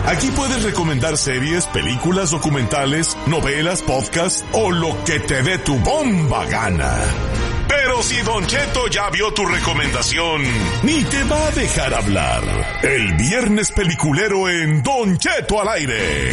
Aquí puedes recomendar series, películas, documentales, novelas, podcasts o lo que te dé tu bomba gana. Pero si Don Cheto ya vio tu recomendación, ni te va a dejar hablar. El viernes peliculero en Don Cheto al aire.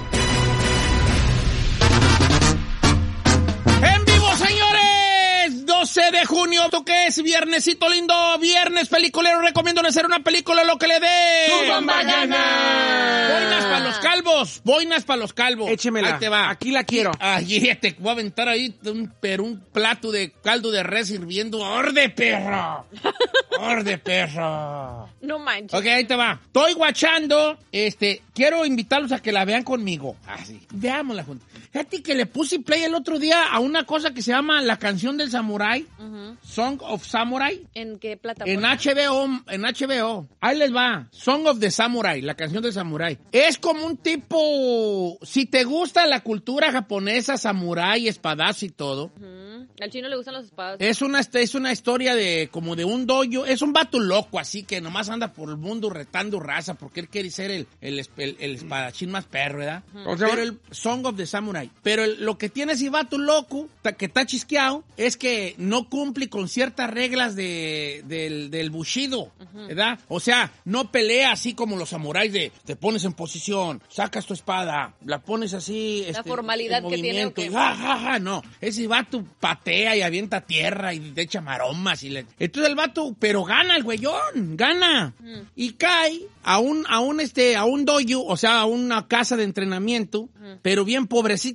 ¡En vivo, señores! 12 de junio, ¿tú qué es? Viernesito lindo, viernes peliculero. Recomiendo hacer una película lo que le dé. ¡Tu bomba gana! Boinas para los calvos, boinas para los calvos. Échemela. Ahí te va. Aquí la quiero. Ay, te voy a aventar ahí un plato de caldo de res hirviendo. ¡Orde, perro! ¡Orde, perro! No manches. Ok, ahí te va. Estoy guachando, quiero invitarlos a que la vean conmigo. Así. Veámosla juntos. Fíjate que le puse play el otro día a una cosa que se llama La Canción del Samurai, Song of Samurai. ¿En qué plataforma? En HBO. Ahí les va. Song of the Samurai, La Canción del Samurai. Es como un tipo, si te gusta la cultura japonesa, samurai, espadazo y todo. Al chino le gustan los espadas. Es una historia de como de un dojo. Es un vato loco, así que nomás anda por el mundo retando raza porque él quiere ser el espadachín más perro, ¿verdad? Pero el Song of the Samurai. Pero lo que tiene ese vato loco, que está chisqueado, es que no cumple con ciertas reglas del bushido, ¿verdad? O sea, no pelea así como los samuráis de te pones en posición, sacas tu espada, la pones así. La formalidad que tiene. Okay. No, ese vato patea y avienta tierra y te echa maromas. Entonces el vato, pero gana el güeyón, gana. Y cae a un dojo, o sea, a una casa de entrenamiento, pero bien pobrecita.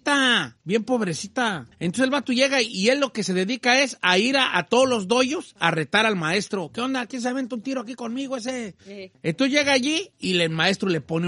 Entonces el vato llega y él lo que se dedica es a ir a todos los dojos a retar al maestro. ¿Qué onda? ¿Quién se aventa un tiro aquí conmigo ese? Sí. Entonces llega allí y el maestro le pone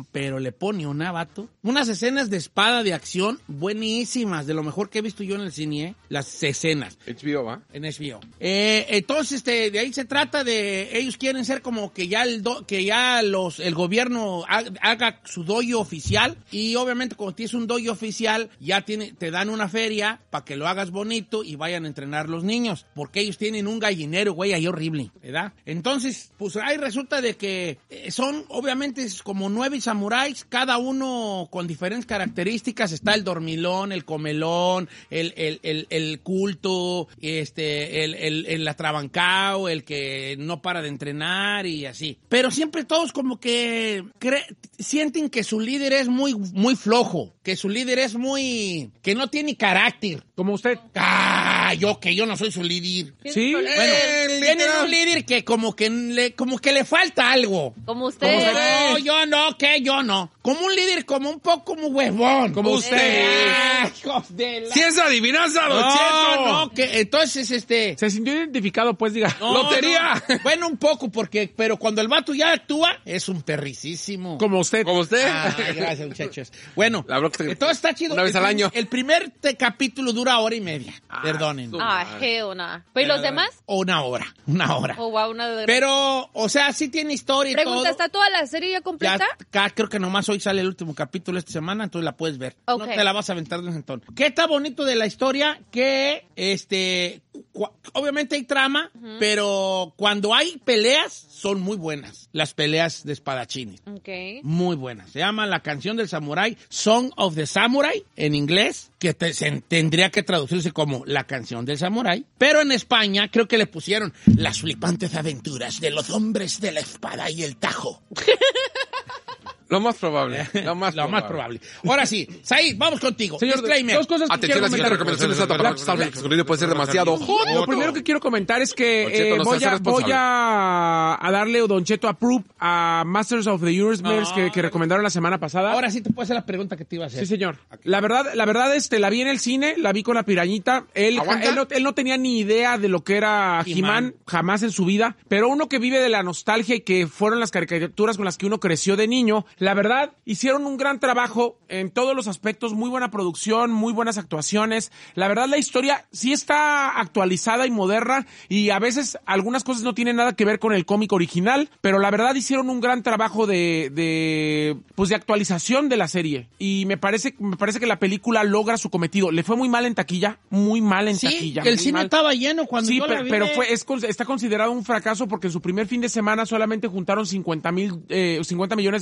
vato, unas escenas de espada de acción buenísimas, de lo mejor que he visto yo en el cine, las escenas. HBO, ¿va? En HBO. Entonces, de ahí se trata de, ellos quieren ser como que ya el gobierno haga su dojo oficial, y obviamente cuando tienes un dojo oficial, ya te dan una feria para que lo hagas bonito y vayan a entrenar los niños, porque ellos tienen un gallinero, güey, ahí horrible, ¿verdad? Entonces, pues ahí resulta de que son, obviamente, como 9 samuráis, cada uno con diferentes características. Está el dormilón, el comelón, el culto, el atrabancao, el que no para de entrenar y así. Pero siempre todos como que sienten que su líder es muy, muy flojo, que su líder es que no tiene carácter. Como usted. Yo no soy su líder. Sí. Bueno, tienen un líder que como que le falta algo. Como usted. No, yo no. Como un líder, como un poco como huevón. Como usted. Si es adivinanza, Don Cheto. No, que entonces Se sintió identificado, pues, diga. No, ¡Lotería! No. Bueno, un poco, pero cuando el vato ya actúa, es un perricísimo. Como usted. Ay, gracias, muchachos. Bueno, entonces está chido. Una vez al año. El primer capítulo dura 1:30. Perdonen. Hell. ¿Pero los demás? Una hora. Oh, wow, Pero, o sea, sí tiene historia y Pregunta, todo. ¿está toda la serie ya completa? Creo que nomás hoy sale el último capítulo esta semana, entonces la puedes ver. Okay. No te la vas a aventar de un sentón. ¿Qué está bonito de la historia? Que, obviamente hay trama, pero cuando hay peleas, son muy buenas. Las peleas de espadachines. Okay. Muy buenas. Se llama La Canción del Samurai, Song of the Samurai, en inglés, que tendría que traducirse como La Canción del Samurai. Pero en España creo que le pusieron Las flipantes aventuras de los hombres de la espada y el tajo. Lo más probable. Lo más probable. Ahora sí, Said, vamos contigo. Señor, disclaimer. Dos cosas que Atención, quiero la siguiente comentar. recomendación puede ser demasiado hot. Lo primero que quiero comentar es que Don Cheto, no voy seas a responsable. darle Don Cheto approve a Masters of the Universe que recomendaron la semana pasada. Ahora sí te puedo hacer la pregunta que te iba a hacer. Sí, señor. La verdad, la vi en el cine, la vi con la pirañita. Él no tenía ni idea de lo que era He-Man, jamás en su vida. Pero uno que vive de la nostalgia y que fueron las caricaturas con las que uno creció de niño, la verdad, hicieron un gran trabajo en todos los aspectos, muy buena producción, muy buenas actuaciones. La verdad, la historia sí está actualizada y moderna y a veces algunas cosas no tienen nada que ver con el cómic original, pero la verdad hicieron un gran trabajo de actualización de la serie y me parece que la película logra su cometido. Le fue muy mal en taquilla, taquilla. El cine estaba lleno cuando yo la vi. Pero está considerado un fracaso porque en su primer fin de semana solamente juntaron $50 millones,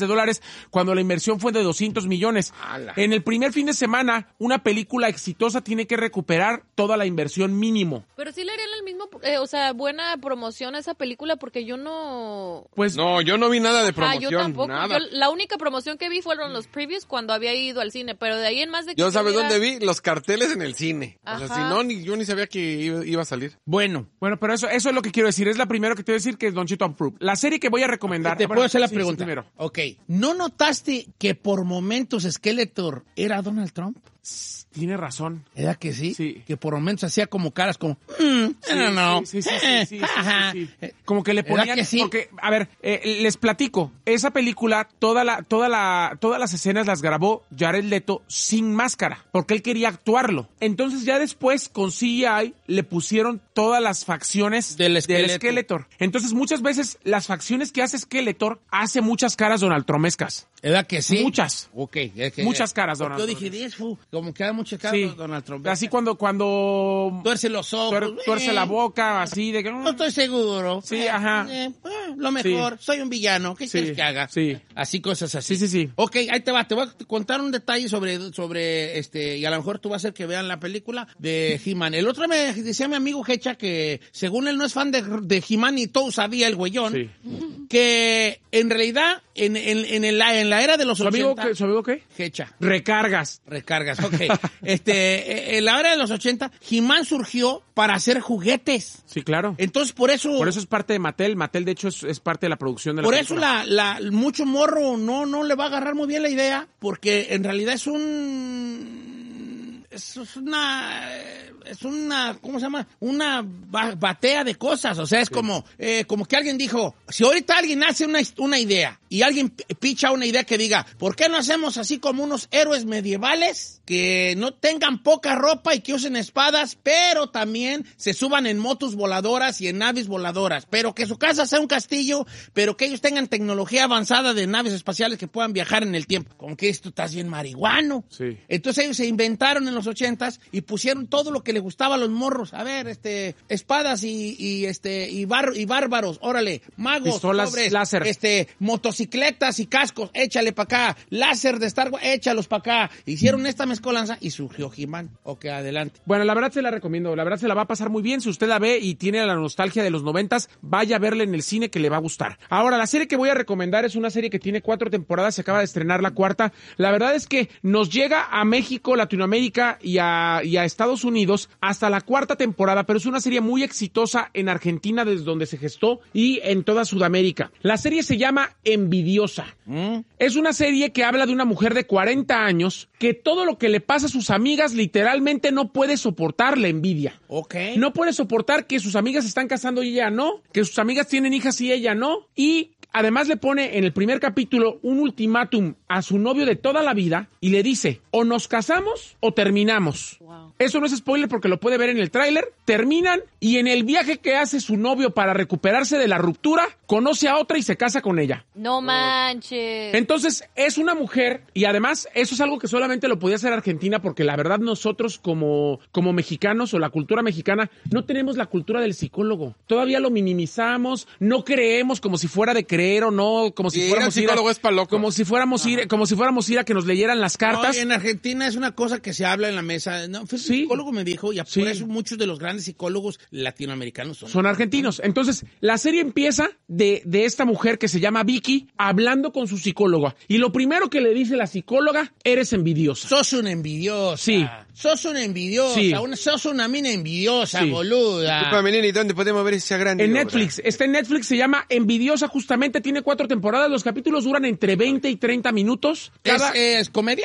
cuando la inversión fue de 200 millones. En el primer fin de semana, una película exitosa tiene que recuperar toda la inversión mínimo. Pero sí le harían el mismo, buena promoción a esa película, porque yo no... Pues no, yo no vi nada de promoción. Yo tampoco. Nada. La única promoción que vi fueron los previews cuando había ido al cine, pero de ahí en más de que... Yo, ¿sabes dónde vi? Los carteles en el cine. Ajá. O sea, si no, yo ni sabía que iba a salir. Bueno, pero eso es lo que quiero decir. Es la primera que te voy a decir que es Don Chito Approve. La serie que voy a recomendar... Te puedo hacer la Sí, pregunta. sí, primero. Ok. ¿No notaste que por momentos Skeletor era Donald Trump? Tiene razón. ¿Era que sí? Sí. Que por momentos hacía como caras como... no. Sí. Como que le ponían... que sí? Porque, a ver, les platico. Esa película, todas las escenas las grabó Jared Leto sin máscara, porque él quería actuarlo. Entonces ya después, con CGI, le pusieron todas las facciones del Skeletor. Entonces muchas veces las facciones que hace Skeletor hace muchas caras Donald Trumpescas. ¿Era que sí? Muchas. Ok. Muchas caras, Donald Yo Trump. dije, 10, como que da muchas caras Sí. Donald Trump. Así cuando Tuerce los ojos. tuerce la boca, así de que... No estoy seguro. Sí, ajá. Lo mejor, soy un villano. ¿Qué Sí, quieres que haga? sí. Así, cosas así. Sí. Ok, ahí te va. Te voy a contar un detalle sobre y a lo mejor tú vas a hacer que vean la película de He-Man. El otro me decía mi amigo Hecha que según él no es fan de He-Man y todo sabía el güeyón, Sí. que en realidad en la era de los ¿Su 80... amigo qué? Hecha. Recargas. Recargas, ok. En la era de los 80, He-Man surgió para hacer juguetes. Sí, claro. Entonces, por eso Es parte de Mattel. Mattel, de hecho, es parte de la producción de la por eso película. mucho morro no le va a agarrar muy bien la idea, porque en realidad es una, ¿cómo se llama? Una batea de cosas, o sea, es como que alguien dijo, si ahorita alguien hace una idea y alguien picha una idea que diga, ¿por qué no hacemos así como unos héroes medievales que no tengan poca ropa y que usen espadas, pero también se suban en motos voladoras y en naves voladoras, pero que su casa sea un castillo, pero que ellos tengan tecnología avanzada de naves espaciales que puedan viajar en el tiempo? Como que esto está bien marihuano. Sí. Entonces ellos se inventaron en los 80s y pusieron todo lo que le gustaba a los morros. A ver, espadas y bárbaros, órale, magos, pistolas sobres, láser, motocicletas y cascos, échale para acá, láser de Star Wars, échalos para acá. Hicieron esta mezcolanza y surgió He-Man. Ok, adelante. Bueno, la verdad se la recomiendo. La verdad se la va a pasar muy bien. Si usted la ve y tiene la nostalgia de los 90s, vaya a verla en el cine que le va a gustar. Ahora, la serie que voy a recomendar es una serie que tiene 4 temporadas. Se acaba de estrenar la 4ª. La verdad es que nos llega a México, Latinoamérica y a Estados Unidos hasta la 4ª temporada, pero es una serie muy exitosa en Argentina, desde donde se gestó, y en toda Sudamérica. La serie se llama Envidiosa. Es una serie que habla de una mujer de 40 años que todo lo que le pasa a sus amigas literalmente no puede soportar la envidia. Ok. No puede soportar que sus amigas se están casando y ella no, que sus amigas tienen hijas y ella no, y además le pone en el primer capítulo un ultimátum a su novio de toda la vida y le dice, o nos casamos o terminamos. Wow. Eso no es spoiler porque lo puede ver en el tráiler. Terminan y en el viaje que hace su novio para recuperarse de la ruptura, conoce a otra y se casa con ella. No manches. Entonces, es una mujer, y además eso es algo que solamente lo podía hacer Argentina, porque la verdad nosotros como mexicanos o la cultura mexicana no tenemos la cultura del psicólogo. Todavía lo minimizamos, no creemos como si fuera de creer o no, como si fuéramos psicólogo es pa' loco. como si fuéramos ir a que nos leyeran las cartas. No, en Argentina es una cosa que se habla en la mesa. No, fue un psicólogo me dijo, y por eso muchos de los grandes psicólogos latinoamericanos son argentinos. Entonces, la serie empieza de esta mujer que se llama Vicky hablando con su psicóloga. Y lo primero que le dice la psicóloga, eres envidiosa. Sos una envidiosa. Sí. Sos una envidiosa. Sí. Sos una mina envidiosa, Sí. boluda. Disculpa, Nini, ¿dónde podemos ver esa gran En obra? Netflix. Está en Netflix, se llama Envidiosa, justamente tiene 4 temporadas. Los capítulos duran entre 20 y 30 minutos. ¿Es comedia?